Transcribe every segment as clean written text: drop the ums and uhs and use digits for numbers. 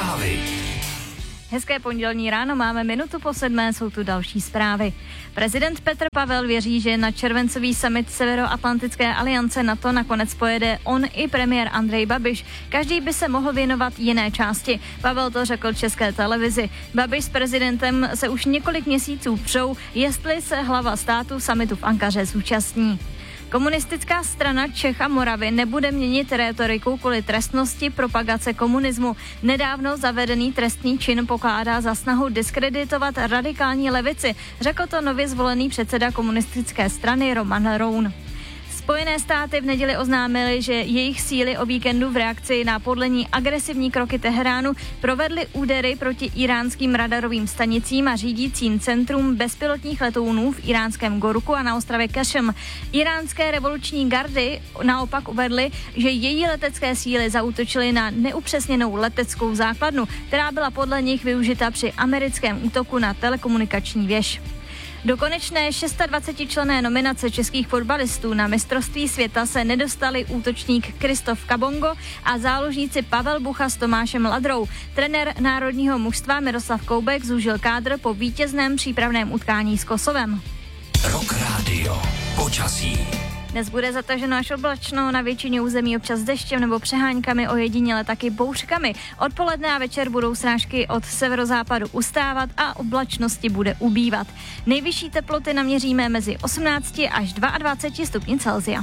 Zprávy. Hezké pondělní ráno, máme 6:07, jsou tu další zprávy. Prezident Petr Pavel věří, že na červencový summit Severoatlantické aliance NATO nakonec pojede on i premiér Andrej Babiš. Každý by se mohl věnovat jiné části. Pavel to řekl České televizi. Babiš s prezidentem se už několik měsíců přou, jestli se hlava státu summitu v Ankaře zúčastní. Komunistická strana Čech a Moravy nebude měnit rétoriku kvůli trestnosti propagace komunismu. Nedávno zavedený trestný čin pokládá za snahu diskreditovat radikální levici, řekl to nově zvolený předseda komunistické strany Roman Roun. Spojené státy v neděli oznámily, že jejich síly o víkendu v reakci na podlení agresivní kroky Teheránu provedly údery proti iránským radarovým stanicím a řídícím centrum bezpilotních letounů v iránském Gorku a na ostrově Kašem. Iránské revoluční gardy naopak uvedly, že její letecké síly zaútočily na neupřesněnou leteckou základnu, která byla podle nich využita při americkém útoku na telekomunikační věž. Do konečné 26členné nominace českých fotbalistů na mistrovství světa se nedostali útočník Kristof Kabongo a záložníci Pavel Bucha s Tomášem Ladrou. Trenér národního mužstva Miroslav Koubek zúžil kádr po vítězném přípravném utkání s Kosovem. Rock Radio. Počasí. Dnes bude zataženo až oblačno, na většině území občas deštěm nebo přeháňkami, ojediněle taky bouřkami. Odpoledne a večer budou srážky od severozápadu ustávat a oblačnosti bude ubývat. Nejvyšší teploty naměříme mezi 18 až 22 stupni Celsia.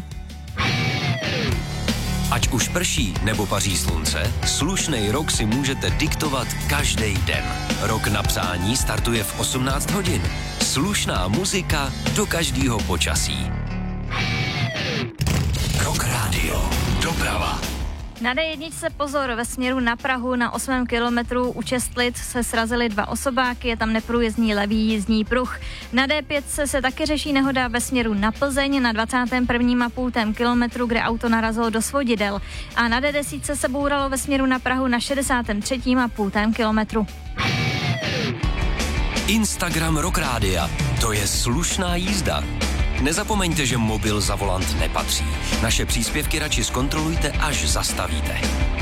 Ať už prší nebo paří slunce, slušnej rok si můžete diktovat každý den. Rok na psání startuje v 18 hodin. Slušná muzika do každého počasí. Rock Radio. Doprava. Na D1 pozor, ve směru na Prahu na 8. kilometru u Čestlic se srazily 2 osobáky, je tam neprůjezdný levý jízdní pruh. Na D5 se taky řeší nehoda ve směru na Plzeň na 21,5 kilometru, kde auto narazilo do svodidel. A na D10 se bouralo ve směru na Prahu na 63,5 kilometru. Instagram Rock Rádia. To je slušná jízda. Nezapomeňte, že mobil za volant nepatří. Naše příspěvky radši zkontrolujte, až zastavíte.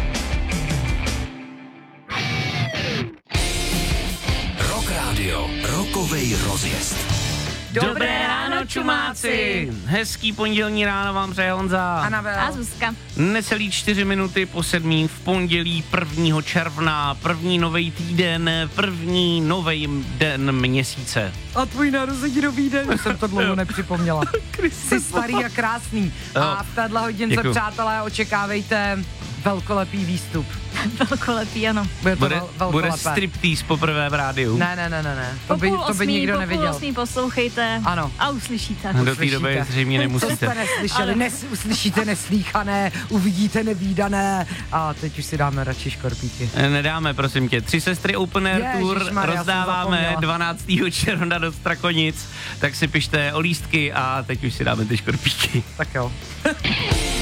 Rock Radio. Rokovej rozjezd. Dobré ráno, čumáci! Hezký pondělní ráno vám přeje Honza. Anabel. A Zuzka. Necelý 4 minuty po 7 v pondělí 1. června, první nový týden, první nový den měsíce. A tvůj narozeninový den, jsem to dlouho nepřipomněla. Jsi starý a krásný. A v téhle hodince, děkuju. Přátelé, očekávejte velkolepý výstup. Velkolepý, ano. Bude striptease poprvé v rádiu. Ne. To by nikdo po neviděl. 8 poslouchejte. Ano. A uslyšíte. Do té doby zřejmě Co nemusíte. jste neslyšeli, uslyšíte neslýchané, uvidíte nevídané a teď už si dáme radši škorpíky. Nedáme, prosím tě. 3 sestry Open Air Tour Ježišmarja, rozdáváme jsem zapomněla. 12. června do Strakonic, tak si pište o lístky a teď už si dáme ty škorpíky. Tak jo.